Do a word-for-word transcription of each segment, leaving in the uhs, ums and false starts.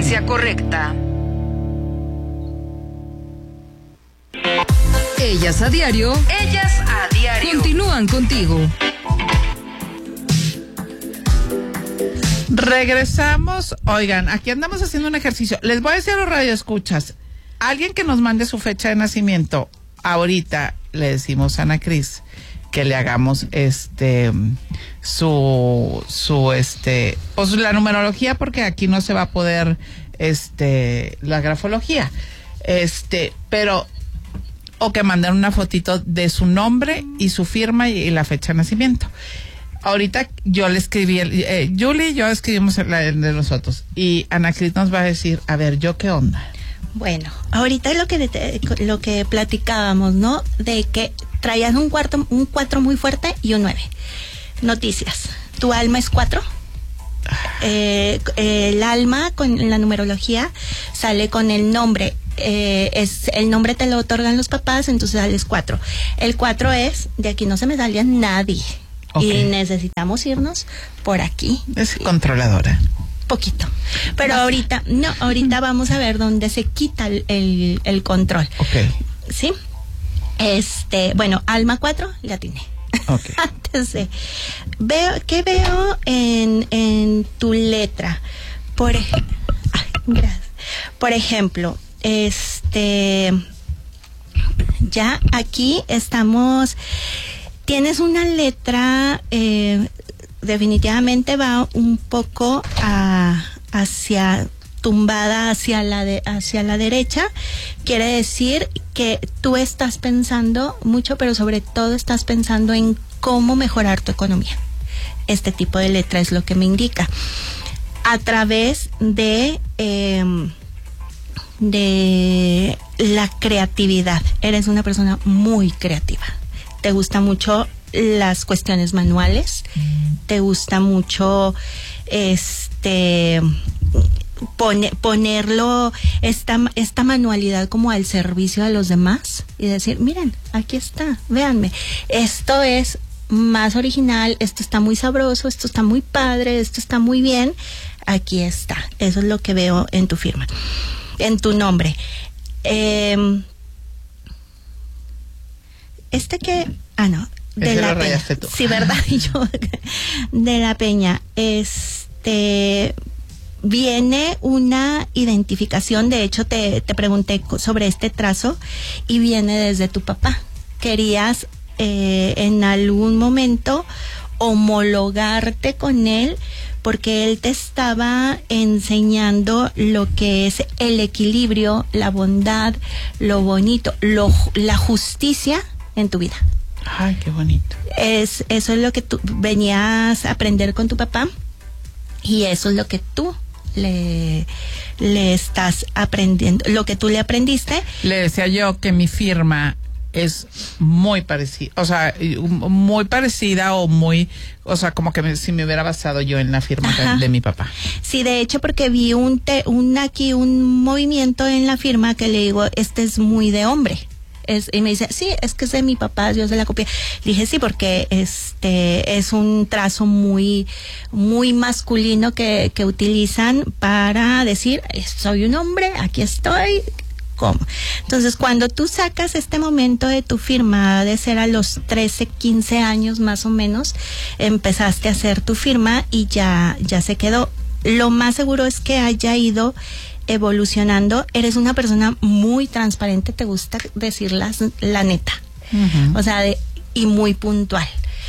frecuencia correcta. Ellas a diario. Ellas a diario. Continúan contigo. Regresamos. Oigan, aquí andamos haciendo un ejercicio. Les voy a decir a los radioescuchas, alguien que nos mande su fecha de nacimiento, ahorita le decimos a Ana Cris que le hagamos este su su este pues la numerología, porque aquí no se va a poder este la grafología. Este, pero o que manden una fotito de su nombre y su firma y, y la fecha de nacimiento. Ahorita yo le escribí, eh, Julie y yo escribimos la de nosotros, y Ana Cris nos va a decir, a ver, ¿yo qué onda? Bueno, ahorita lo que te, lo que platicábamos, ¿no? De que traías un cuarto, un cuatro muy fuerte y un nueve. Noticias. ¿Tu alma es cuatro? Eh, el alma con la numerología sale con el nombre. Eh, es el nombre te lo otorgan los papás, entonces sales cuatro. El cuatro es, de aquí no se me salía nadie. Okay. Y necesitamos irnos por aquí. Es controladora. Poquito. Pero Basta. ahorita, no, ahorita vamos a ver dónde se quita el, el, el control. Okay. ¿Sí? Este, bueno, alma cuatro, la atiné. Okay. Antes de, veo, ¿qué veo en, en tu letra? Por ejemplo, gracias. Por ejemplo, este, ya aquí estamos, tienes una letra, eh, definitivamente va un poco a, hacia tumbada hacia la de, hacia la derecha. Quiere decir que tú estás pensando mucho, pero sobre todo estás pensando en cómo mejorar tu economía. Este tipo de letra es lo que me indica. A través de eh, de la creatividad. Eres una persona muy creativa. Te gusta mucho las cuestiones manuales, te gusta mucho este pone, ponerlo esta esta manualidad como al servicio de los demás y decir, miren, aquí está, véanme, esto es más original, esto está muy sabroso, esto está muy padre, esto está muy bien, aquí está. Eso es lo que veo en tu firma, en tu nombre. Eh, este que, ah no, de Ese la lo Peña. tú. Sí, ¿verdad? Yo, de la Peña, este, viene una identificación. De hecho, te, te pregunté sobre este trazo y viene desde tu papá. Querías eh, en algún momento homologarte con él porque él te estaba enseñando lo que es el equilibrio, la bondad, lo bonito, lo, la justicia en tu vida. Ay, qué bonito. Es, eso es lo que tú venías a aprender con tu papá y eso es lo que tú le, le estás aprendiendo, lo que tú le aprendiste. Le decía yo que mi firma es muy parecida, o sea, muy parecida o muy, o sea, como que me, si me hubiera basado yo en la firma de, de mi papá. Sí, de hecho, porque vi un, te, un aquí un movimiento en la firma que le digo, este es muy de hombre. Es, y me dice, sí, es que es de mi papá, yo se la copié. Le dije, sí, porque este es un trazo muy, muy masculino que, que utilizan para decir, soy un hombre, aquí estoy. ¿Cómo? Entonces, cuando tú sacas este momento de tu firma, de ser a los trece, quince años más o menos, empezaste a hacer tu firma y ya, ya se quedó. Lo más seguro es que haya ido evolucionando. Eres una persona muy transparente, te gusta decir la, la neta. Uh-huh. O sea, de, y muy puntual.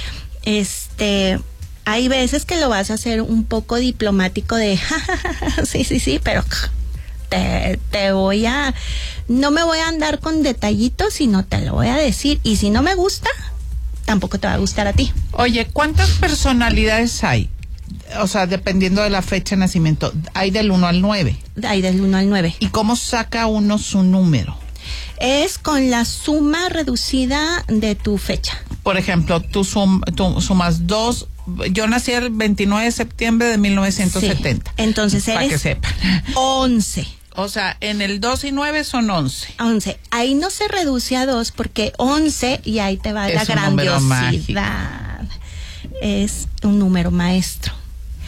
Este, hay veces que lo vas a hacer un poco diplomático de, ja, ja, ja, ja, sí, sí, sí, pero te, te voy a, no me voy a andar con detallitos, sino te lo voy a decir. Y si no me gusta, tampoco te va a gustar a ti. Oye, ¿cuántas personalidades hay? O sea, dependiendo de la fecha de nacimiento, hay del uno al nueve. Hay del uno al nueve. ¿Y cómo saca uno su número? Es con la suma reducida de tu fecha. Por ejemplo, tú, sum, tú sumas dos. Yo nací el veintinueve de septiembre de mil novecientos setenta. Sí. Entonces eres para que sepan. once. O sea, en el dos y nueve son once. once. Ahí no se reduce a dos porque once y ahí te va es la grandiosidad. Es un número maestro.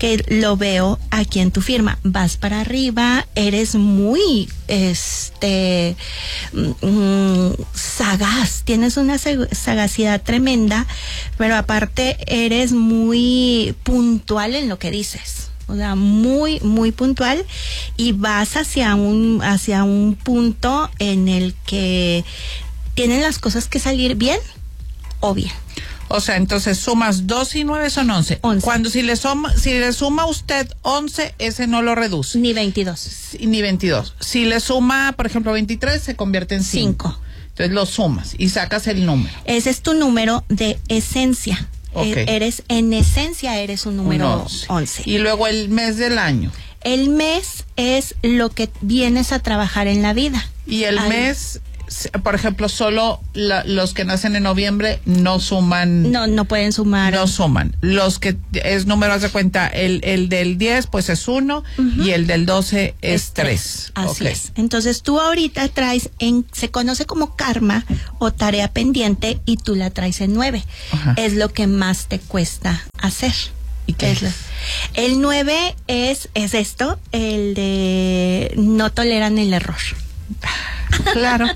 que lo veo aquí en tu firma. Vas para arriba, eres muy, este, mm, sagaz, tienes una sagacidad tremenda, pero aparte eres muy puntual en lo que dices. O sea, muy, muy puntual, y vas hacia un, hacia un punto en el que tienen las cosas que salir bien o bien. O sea, entonces sumas dos y nueve son once. once. Cuando si le suma, si le suma usted once, ese no lo reduce. Ni veintidós. Sí, ni veintidós. Si le suma, por ejemplo, veintitrés, se convierte en cinco. cinco. Entonces lo sumas y sacas el número. Ese es tu número de esencia. Okay. E- eres, en esencia eres un número Un once. once. Y luego el mes del año. El mes es lo que vienes a trabajar en la vida. Y el Ay. mes, por ejemplo, solo la, los que nacen en noviembre no suman. No, no pueden sumar. No suman. Los que es número, haz de cuenta, el, el del diez pues es uno, uh-huh. y el del doce es tres. Así Okay. es. Entonces tú ahorita traes, en, se conoce como karma o tarea pendiente, y tú la traes en nueve. Ajá. Es lo que más te cuesta hacer. ¿Y qué es? Lo, el nueve es, es esto, el de no toleran el error. Claro.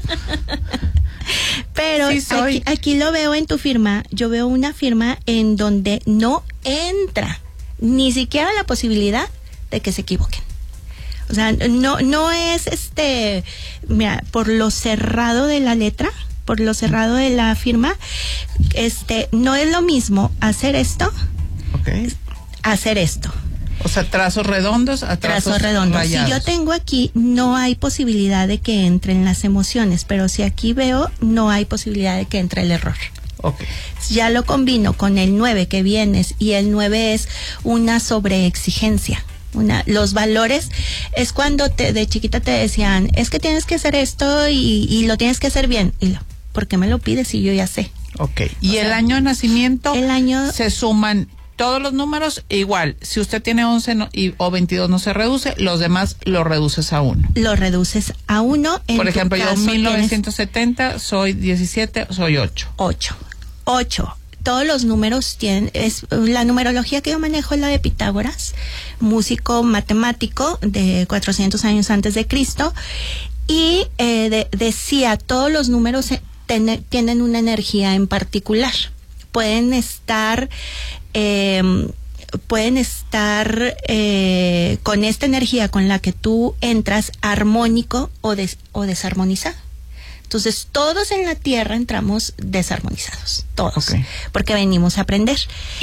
Pero Sí soy. aquí, aquí lo veo en tu firma. Yo veo una firma en donde no entra ni siquiera la posibilidad de que se equivoquen. O sea, no, no es este, mira, por lo cerrado de la letra, por lo cerrado de la firma, este, no es lo mismo hacer esto, Okay. hacer esto. O sea, trazos redondos a trazos, Trazos redondos. rayados. Si yo tengo aquí, no hay posibilidad de que entren las emociones, pero si aquí veo, no hay posibilidad de que entre el error. Okay. Ya lo combino con el nueve que vienes, y el nueve es una sobreexigencia. Una, los valores es cuando te, de chiquita te decían, es que tienes que hacer esto y, y lo tienes que hacer bien. Y lo, ¿por qué me lo pides si yo ya sé? Ok. Y O el sea, año de nacimiento, el año- se suman todos los números igual. Si usted tiene once no, y, o veintidós no se reduce, los demás lo reduces a uno. Lo reduces a uno. En Por tu ejemplo, yo caso en mil tienes novecientos setenta soy diecisiete, soy ocho. ocho. ocho. Todos los números tienen, es la numerología que yo manejo es la de Pitágoras, músico matemático de cuatrocientos años antes de Cristo, y eh, de, decía, todos los números eh, ten, tienen una energía en particular. Pueden estar eh, pueden estar eh, con esta energía con la que tú entras armónico o, des, o desarmonizado. Entonces, todos en la Tierra entramos desarmonizados, todos, Okay. porque venimos a aprender.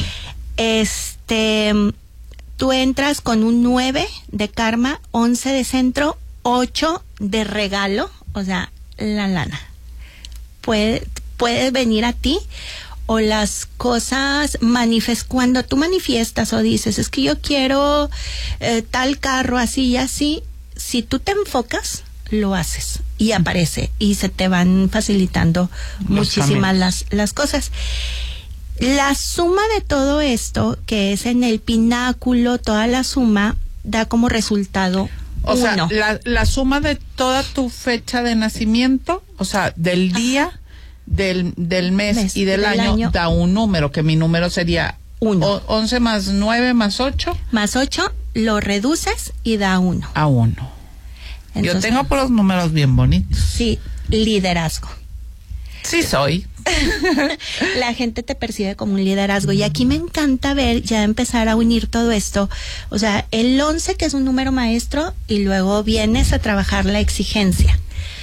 Este, tú entras con un nueve de karma, once de centro, ocho de regalo, o sea, la lana. Puede, puede venir a ti, o las cosas manifest cuando tú manifiestas o dices, es que yo quiero eh, tal carro así y así, si tú te enfocas, lo haces y aparece y se te van facilitando Los muchísimas caminos. las, las cosas. La suma de todo esto, que es en el pináculo, toda la suma da como resultado O uno. sea, la, la suma de toda tu fecha de nacimiento, o sea, del día, del, del mes, Mes y del, del año, año. da un número, que mi número sería Uno. o- once más nueve más ocho Más ocho, lo reduces y da uno. a uno. Yo Entonces, tengo por los números bien bonitos. sí, liderazgo. Sí soy. La gente te percibe como un liderazgo, y aquí me encanta ver ya empezar a unir todo esto. O sea, el once, que es un número maestro, y luego vienes a trabajar la exigencia.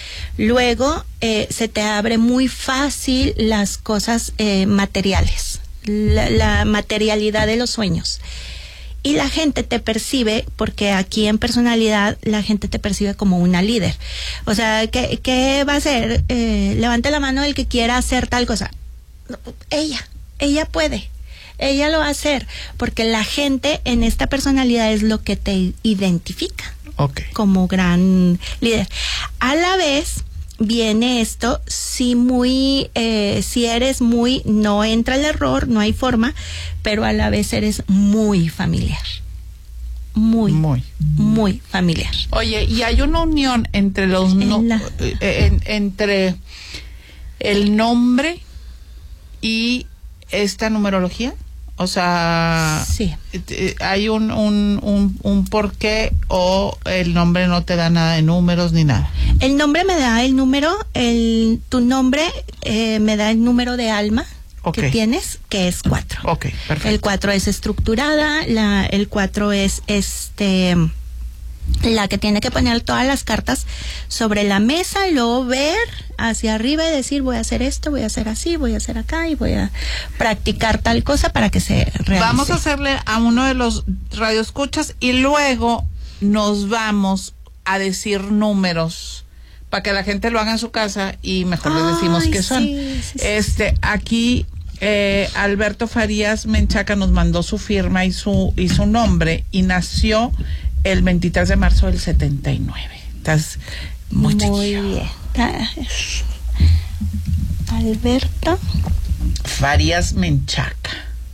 Luego eh, se te abre muy fácil las cosas eh, materiales, la, la materialidad de los sueños. Y la gente te percibe, porque aquí en personalidad la gente te percibe como una líder. O sea, ¿qué, qué va a hacer? Eh, levante la mano el que quiera hacer tal cosa. No, ella, ella puede. Ella lo va a hacer, porque la gente en esta personalidad es lo que te identifica Ok. como gran líder. A la vez viene esto, si muy, eh, si eres muy, no entra el error, no hay forma, pero a la vez eres muy familiar. Muy, muy, Muy. familiar. Oye, ¿y hay una unión entre los no, En la- eh, en- entre el nombre y esta numerología? O sea, Sí. eh, hay un, un, un, un porqué o el nombre no te da nada de números ni nada. El nombre me da el número, el tu nombre eh, me da el número de alma Ok. que tienes, que es cuatro. Ok, perfecto. El cuatro es estructurada, la, el cuatro es este la que tiene que poner todas las cartas sobre la mesa y luego ver hacia arriba y decir voy a hacer esto, voy a hacer así, voy a hacer acá y voy a practicar tal cosa para que se realice. Vamos a hacerle a uno de los radioescuchas y luego nos vamos a decir números para que la gente lo haga en su casa y mejor les decimos Ay, qué son. sí, sí, sí. Este, aquí eh, Alberto Farías Menchaca nos mandó su firma y su y su nombre y nació el veintitrés de marzo del setenta y nueve. Estás muy, Muy chiquillo. bien. Ah, es- Alberto Farías Menchaca.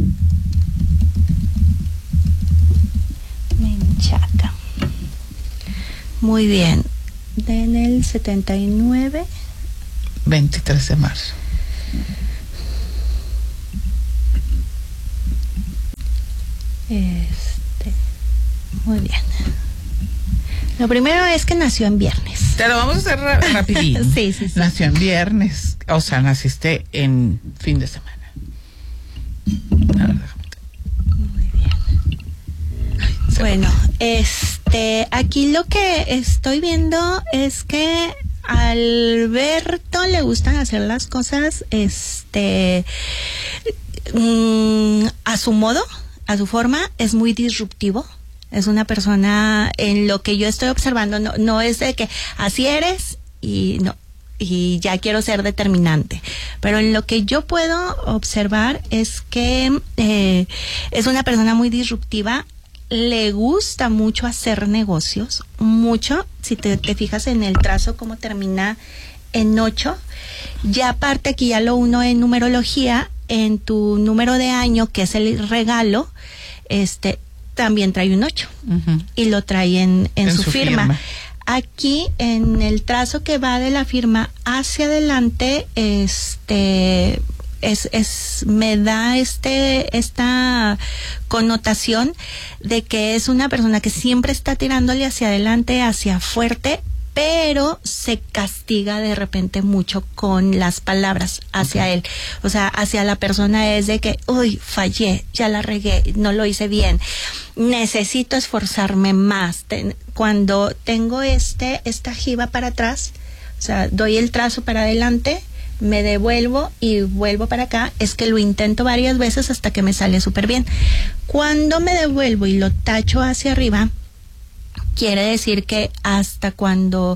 Menchaca. Muy bien. En el setenta y nueve. veintitrés de marzo. Este. Muy bien. Lo primero es que nació en viernes. Te lo vamos a hacer ra- rapidín. Sí, sí, sí. Nació en viernes, o sea, naciste en fin de semana. A ver, déjame te- Muy bien. se Bueno, este, aquí lo que estoy viendo es que a Alberto le gustan hacer las cosas, este, mm, a su modo, a su forma, es muy disruptivo. Es una persona, en lo que yo estoy observando, no, no es de que así eres y no, y ya quiero ser determinante. Pero en lo que yo puedo observar es que eh, es una persona muy disruptiva, le gusta mucho hacer negocios, mucho, si te, te fijas en el trazo cómo termina en ocho, ya aparte aquí ya lo uno en numerología, en tu número de año, que es el regalo, este, también trae un ocho. Ujú. Y lo trae en, en, En su, su firma. firma. Aquí, en el trazo que va de la firma hacia adelante, este, es, es, me da este, esta connotación de que es una persona que siempre está tirándole hacia adelante, hacia fuerte, pero se castiga de repente mucho con las palabras hacia Okay. él. O sea, hacia la persona es de que, uy, fallé, ya la regué, no lo hice bien, necesito esforzarme más. Ten- cuando tengo este, esta jiba para atrás, o sea, doy el trazo para adelante, me devuelvo y vuelvo para acá, es que lo intento varias veces hasta que me sale súper bien. Cuando me devuelvo y lo tacho hacia arriba, quiere decir que hasta cuando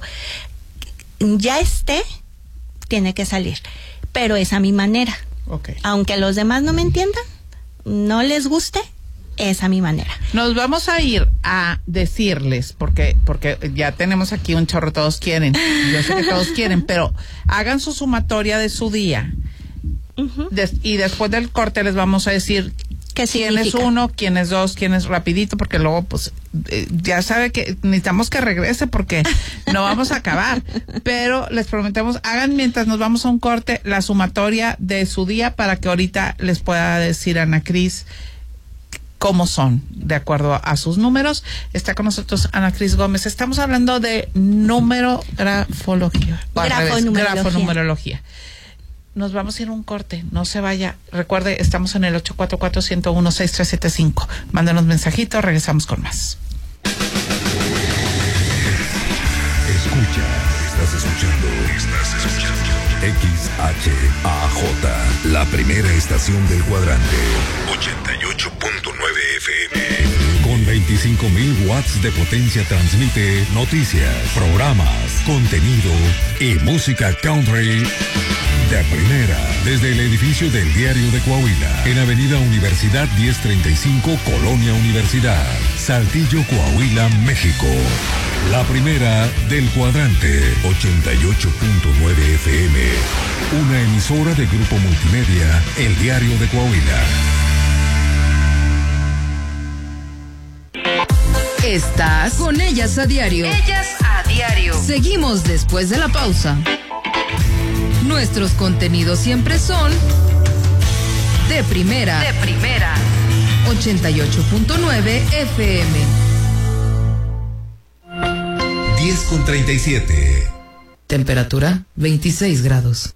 ya esté, tiene que salir. Pero es a mi manera. Ok. Aunque los demás no me entiendan, no les guste, es a mi manera. Nos vamos a ir a decirles, porque porque ya tenemos aquí un chorro, todos quieren. Yo sé que todos quieren, pero hagan su sumatoria de su día. Ujú. Des- y después del corte les vamos a decir ¿Qué quién es significa? uno, quién es dos, quién es rapidito, porque luego pues eh, ya sabe que necesitamos que regrese porque no vamos a acabar. Pero les prometemos, hagan mientras nos vamos a un corte la sumatoria de su día para que ahorita les pueda decir Ana Cris cómo son, de acuerdo a sus números. Está con nosotros Ana Cris Gómez. Estamos hablando de numerografología. O al revés, Grafonumerología. grafonumerología. Nos vamos a ir a un corte, no se vaya. Recuerde, estamos en el ocho cuatro cuatro, uno cero uno, seis tres siete cinco. Mándanos mensajitos, regresamos con más. Escucha, estás escuchando, estás escuchando X H A J, la primera estación del cuadrante. ochenta y ocho punto nueve F M. Con veinticinco mil watts de potencia transmite noticias, programas, contenido y música country de primera, desde el edificio del Diario de Coahuila, en Avenida Universidad diez treinta y cinco, Colonia Universidad, Saltillo, Coahuila, México. La primera del cuadrante, ochenta y ocho punto nueve F M, una emisora de Grupo Multimedia, El Diario de Coahuila. Estás con ellas a diario. Ellas a diario. Seguimos después de la pausa. Nuestros contenidos siempre son de primera. De primera. ochenta y ocho punto nueve F M. diez con treinta y siete. Temperatura veintiséis grados.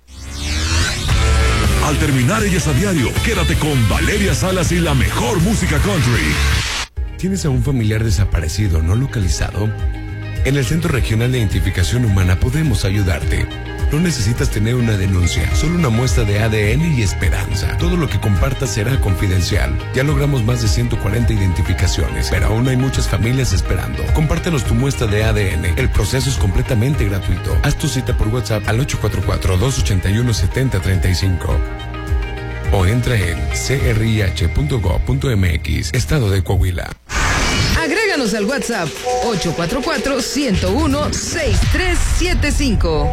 Al terminar Ellas a Diario, quédate con Valeria Salas y la mejor música country. ¿Tienes a un familiar desaparecido no localizado? En el Centro Regional de Identificación Humana podemos ayudarte. No necesitas tener una denuncia, solo una muestra de A D N y esperanza. Todo lo que compartas será confidencial. Ya logramos más de ciento cuarenta identificaciones, pero aún hay muchas familias esperando. Compártenos tu muestra de A D N. El proceso es completamente gratuito. Haz tu cita por WhatsApp al ocho cuatro cuatro, dos ocho uno, siete cero tres cinco. O entra en c r i h punto gov punto m x, Estado de Coahuila. Agréganos al WhatsApp ocho cuatro cuatro, uno cero uno, seis tres siete cinco.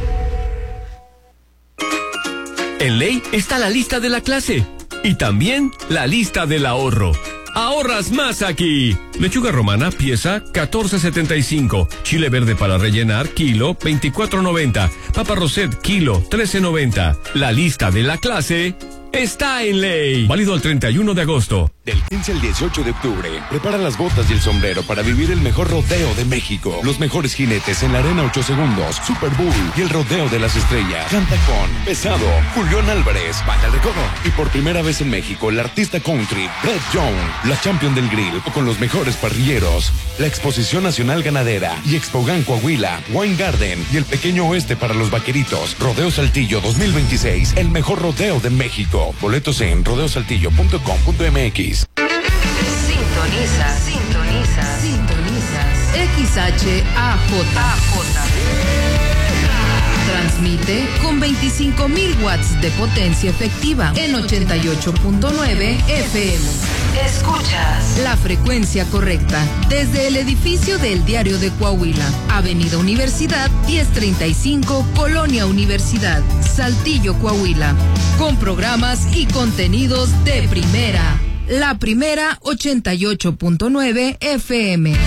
En Ley está la lista de la clase y también la lista del ahorro. Ahorras más aquí. Lechuga romana, pieza catorce setenta y cinco. Chile verde para rellenar, kilo veinticuatro noventa. Papa Roset, kilo trece noventa. La lista de la clase está en Ley. Válido al treinta y uno de agosto. Del quince al dieciocho de octubre, prepara las botas y el sombrero para vivir el mejor rodeo de México. Los mejores jinetes en la arena ocho segundos, Super Bowl y el rodeo de las estrellas. Canta con Pesado, Julián Álvarez, Banda El Recodo. Y por primera vez en México, el artista country, Brett Young, la champion del grill, con los mejores parrilleros. La Exposición Nacional Ganadera y Expogan Coahuila, Wine Garden y el Pequeño Oeste para los vaqueritos. Rodeo Saltillo dos mil veintiséis, el mejor rodeo de México. Boletos en rodeo saltillo punto com punto m x. Sintoniza, sintoniza, Sintonizas X H A J. Transmite con veinticinco mil watts de potencia efectiva en ochenta y ocho punto nueve F M. escuchas La frecuencia correcta desde el edificio del Diario de Coahuila, Avenida Universidad diez treinta y cinco, Colonia Universidad, Saltillo, Coahuila, con programas y contenidos de primera. La primera ochenta y ocho punto nueve F M.